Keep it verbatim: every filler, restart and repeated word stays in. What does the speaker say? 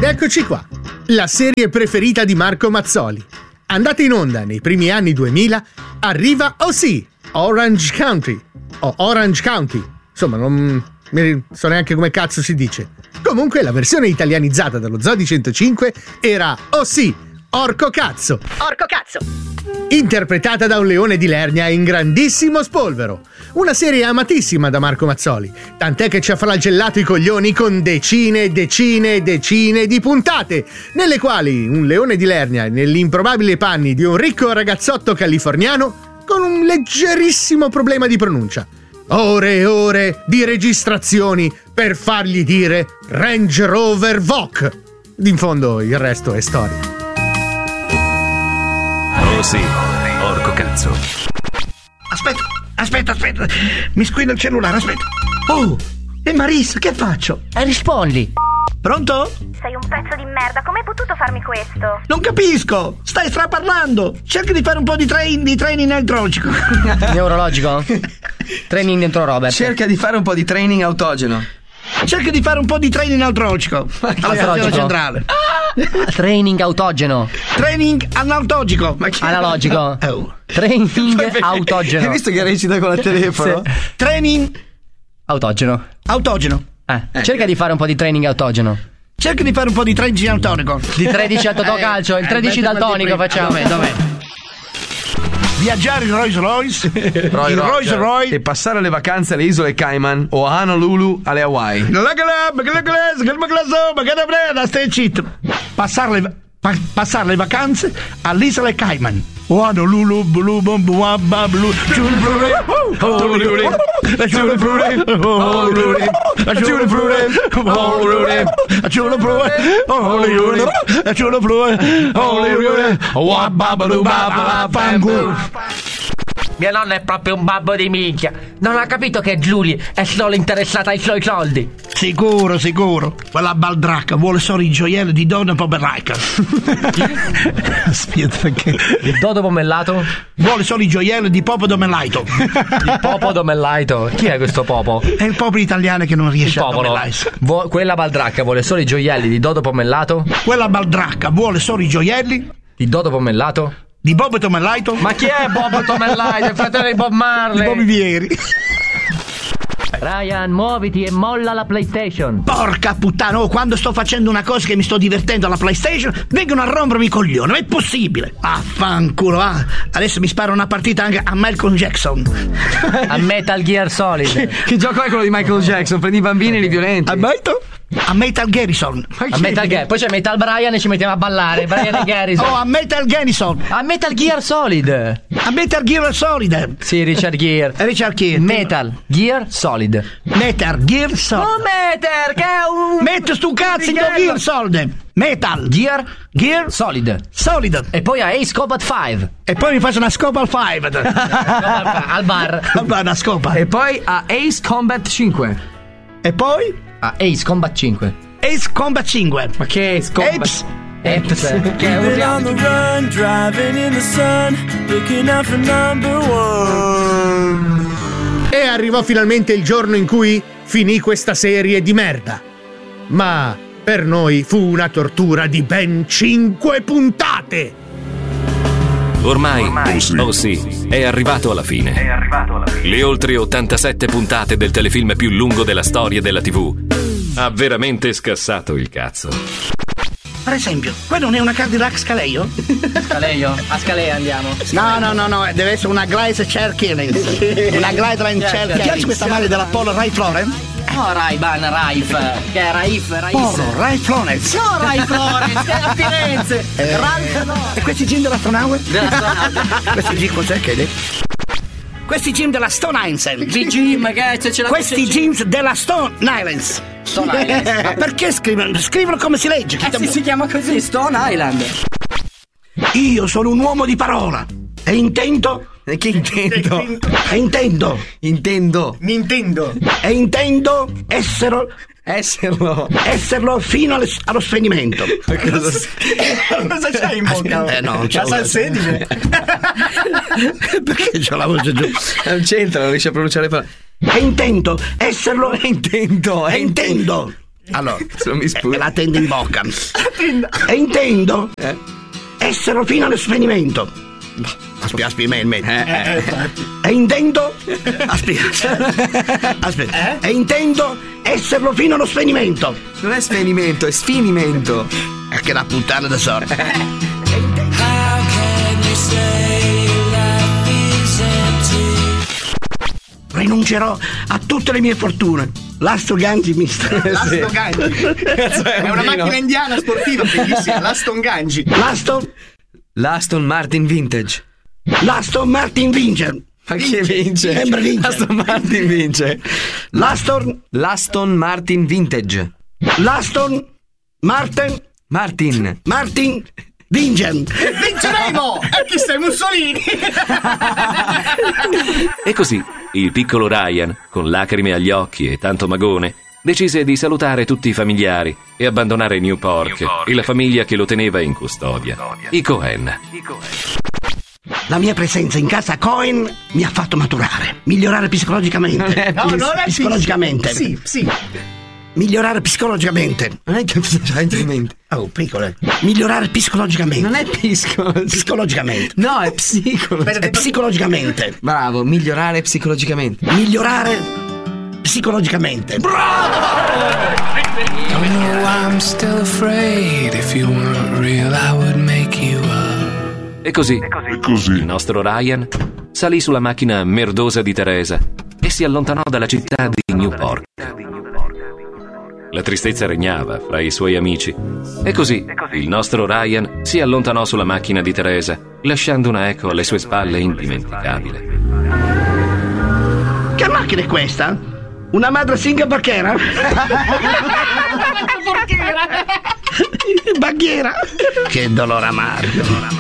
Ed eccoci qua, la serie preferita di Marco Mazzoli. Andata in onda nei primi anni duemila, arriva, oh sì, Orange County, o Orange County, insomma non mi so neanche come cazzo si dice. Comunque la versione italianizzata dallo Zoo di centocinque era, oh sì, Orco Cazzo. Orco Cazzo. Interpretata da un leone di Lernia in grandissimo spolvero. Una serie amatissima da Marco Mazzoli, tant'è che ci ha flagellato i coglioni con decine e decine e decine di puntate, nelle quali un leone di Lernia, negli improbabili panni di un ricco ragazzotto californiano, con un leggerissimo problema di pronuncia. Ore e ore di registrazioni per fargli dire Range Rover Vogue. In fondo il resto è storia. Oh sì, Orco Cazzo. Aspetta, aspetta, aspetta. Mi squilla il cellulare, aspetta. Oh, e Marissa, che faccio? E rispondi. Pronto? Sei un pezzo di merda, come hai potuto farmi questo? Non capisco, stai straparlando. Cerca di fare un po' di, train, di training neurologico. Neurologico? Training dentro Robert. Cerca di fare un po' di training autogeno. Cerca di fare un po' di training neurologico. Alla stazione centrale. Ah, training autogeno. Training analtogico. Ma che... Analogico. Oh. Training autogeno. Hai visto che recita con il telefono? Sì. Training autogeno. Autogeno. Eh, eh. Cerca di fare un po' di training autogeno. Cerca di fare un po' di tredici daltonico. Di tredici a Totò Calcio, il tredici eh, daltonico facciamo. Dov'è, dov'è? Viaggiare in Rolls Royce, Roy in Rolls Royce e passare le vacanze alle isole Cayman o a Honolulu alle Hawaii. Stai zitto. Passare le, pa, passare le vacanze all'isola Cayman. Honolulu, blu, blu, blu, blu, mia nonna è proprio un babbo di minchia. Non ha capito che Giulia è solo interessata ai suoi soldi. Sicuro, sicuro. Quella baldracca vuole solo i gioielli di Donna Pomeraica. Aspetta, perché? Il Dodo Pomellato? Vuole solo i gioielli di Popo Domellaito. Il Popo Domellaito? Chi è questo Popo? È il popolo italiano che non riesce il a popolo. Vo- Quella baldracca vuole solo i gioielli di Dodo Pomellato? Quella baldracca vuole solo i gioielli di Dodo Pomellato? Di Bob Tomellaito? Ma chi è Bob Tomellaito? Il fratello di Bob Marley? Di Bobby Vieri. Ryan, muoviti e molla la PlayStation. Porca puttana, oh, quando sto facendo una cosa che mi sto divertendo alla PlayStation, vengono a rompermi i coglioni, ma è possibile? Affanculo, ah. Adesso mi sparo una partita anche a Michael Jackson. A Metal Gear Solid. Che, che gioco è quello di Michael Jackson? Prendi i bambini e li violenti. A Michael? A Metal Garrison. A Metal Gear. Poi c'è Metal Brian e ci mettiamo a ballare. Brian e Garrison. Oh, a Metal Garrison. A Metal Gear Solid. A Metal Gear Solid. Sì, Richard Gere. Richard Gere. Metal Gear Solid. Metal Gear Solid. Non Metal, che è un... Metto stu cazzo in Gear Solid. Metal Gear Gear Solid. Solid. E poi a Ace Combat cinque. E poi mi faccio una scopa al cinque. Al bar. Al bar, una scopa. E poi a Ace Combat cinque. E poi a Ace Combat cinque. Ace Combat cinque. Ma che Ace Combat? Apes. Apes. Che è un run, driving in the sun, looking out for number one. E arrivò finalmente il giorno in cui finì questa serie di merda. Ma per noi fu una tortura di ben cinque puntate. Ormai, Ormai. Oh sì, è arrivato alla fine. È arrivato alla fine. Le oltre ottantasette puntate del telefilm più lungo della storia della tivù. Ha veramente scassato il cazzo. Per esempio, quello non è una Cadillac Scaleo? Scaleo? A Scalea andiamo. No, no, no, no, deve essere una Gleise Cherkillings. Una Gleise Cherkillings. Piace questa maglia della Polo Ralph Lauren? No, Ray-Ban, Raif. Che è Raif, Raif. Polo, Ralph Florence. No, Ralph Florence, che è a Firenze. Eh, Ralph no. E questi jeans dell'astronauta? Dell'astronauta. Questi jeans cos'è che è? Questi jeans della Stone Island. Di Jim, che c'è, c'è la Questi jeans della Stone Islands. Stone Island. Ma perché scrivono? Scrivono come si legge. Eh sì, si chiama così, Stone Island. Io sono un uomo di parola e intendo. E che intendo? E intendo. Intendo. Nintendo. E intendo essere. Esserlo. Esserlo fino allo, allo spegnimento. Cosa, cosa c'hai in bocca? Eh no, non c'è. La salsedine. Perché c'ho la voce giù? Non c'entra, non riesce a pronunciare le parole. E intendo esserlo. E intendo. E intendo Allora, mi eh, la tenda in bocca. E intendo Eh? essere fino allo spegnimento. Aspetta, aspetta, il meglio. Eh, eh. E intendo. Aspetta. Aspetta. E intendo esserlo fino allo spegnimento. Non è svenimento, è sfinimento. E che la puttana da sorte. How can you say life is empty? Rinuncerò a tutte le mie fortune. L'Aston Ganji mister. L'Aston Ganji. È una macchina indiana sportiva bellissima, l'Aston Ganji. L'Aston. L'Aston Martin Vintage. L'Aston Martin vince. Ma chi vince? Sempre vince. L'Aston Martin vince. L'Aston. L'Aston Martin Vintage. L'Aston Martin. Martin. Martin vince. Vinceremo! E chi sei, Mussolini? E così il piccolo Ryan, con lacrime agli occhi e tanto magone, decise di salutare tutti i familiari e abbandonare Newport e la famiglia che lo teneva in custodia, i Cohen. La mia presenza in casa Cohen mi ha fatto maturare, migliorare psicologicamente. No, non è psicologicamente. Sì, sì. Migliorare psicologicamente. Non è che c'hai in mente. Oh, piccole. Migliorare psicologicamente. Non è pisco. Psicologicamente. No, è psicolo. È psicologicamente. Bravo, migliorare psicologicamente. Migliorare psicologicamente. You know I'm still afraid. If you weren't real, I would make you up. E così, il nostro Ryan salì sulla macchina merdosa di Teresa e si allontanò dalla città di Newport. La tristezza regnava fra i suoi amici. E così il nostro Ryan si allontanò sulla macchina di Teresa, lasciando una eco alle sue spalle indimenticabile. Che macchina è questa? Una madre singa bacchera? Bacchiera? Che dolore amaro.